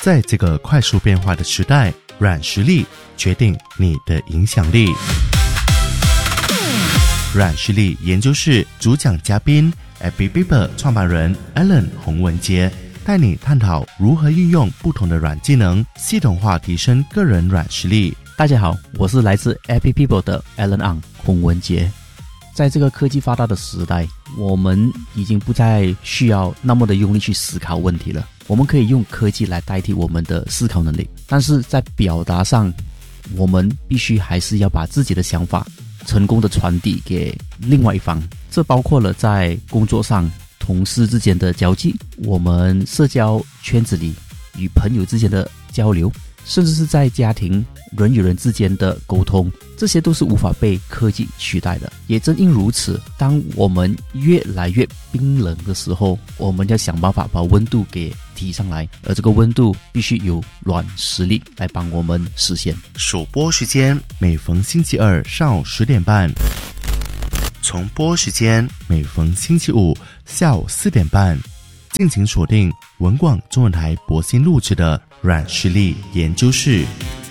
在这个快速变化的时代，软实力决定你的影响力。软实力研究室主讲嘉宾 AppyBibb 创办人 Alan 洪文杰，带你探讨如何运用不同的软技能，系统化提升个人软实力。 大家好，我是来自 AppyBibb 的 Alan 洪文杰。在这个科技发达的时代，我们已经不再需要那么的用力去思考问题了，我们可以用科技来代替我们的思考能力，但是在表达上，我们必须还是要把自己的想法成功的传递给另外一方。这包括了在工作上同事之间的交际，我们社交圈子里与朋友之间的交流，甚至是在家庭人与人之间的沟通，这些都是无法被科技取代的。也正因如此，当我们越来越冰冷的时候，我们要想办法把温度给提上来，而这个温度必须由软实力来帮我们实现。 首播时间每逢星期二上午10点半，重播时间每逢星期五下午4点半。敬请锁定文广中文台博新录制的软实力研究室。